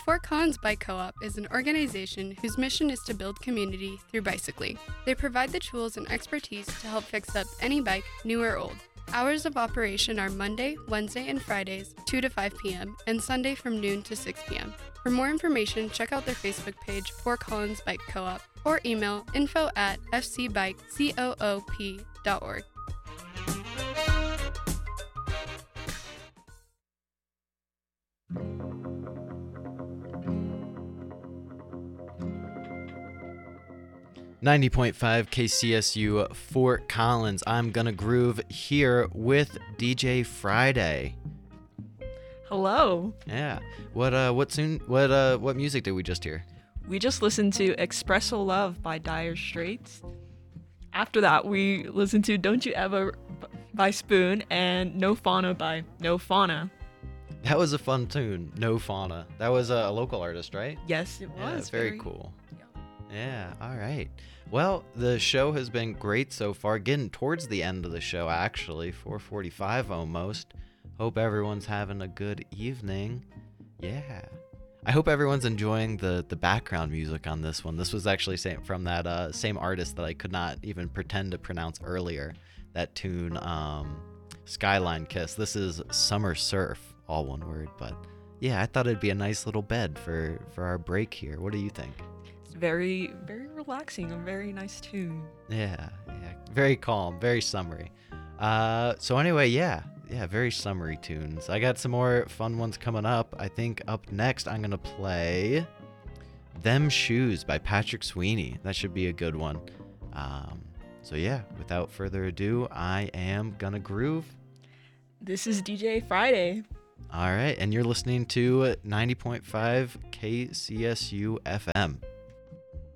Fort Collins Bike Co-op is an organization whose mission is to build community through bicycling. They provide the tools and expertise to help fix up any bike, new or old. Hours of operation are Monday, Wednesday, and Fridays, 2 to 5 p.m., and Sunday from noon to 6 p.m. For more information, check out their Facebook page, Fort Collins Bike Co-op, or email info@fcbikecoop.org. .5 KCSU Fort Collins. I'm gonna groove here with DJ Friday. Hello. Yeah. What music did we just hear? We just listened to Espresso Love by Dire Straits. After that, we listened to Don't You Ever by Spoon and No Fauna by No Fauna. That was a fun tune, No Fauna. That was a local artist, right? Yes, it was. Yeah, very cool. Yeah, all right. Well, the show has been great so far. Getting towards the end of the show, actually, 4:45 almost. Hope everyone's having a good evening. Yeah. I hope everyone's enjoying the background music on this one. This was actually from that same artist that I could not even pretend to pronounce earlier. That tune, Skyline Kiss. This is Summer Surf, all one word. But yeah, I thought it'd be a nice little bed for our break here. What do you think? It's very, very relaxing, a very nice tune. Yeah, very calm, very summery. So anyway, yeah, very summery tunes. I got some more fun ones coming up. I think up next I'm gonna play Them Shoes by Patrick Sweeney. That should be a good one. So yeah, without further ado, I am gonna groove. This is DJ Friday. All right, and you're listening to 90.5 KCSU FM.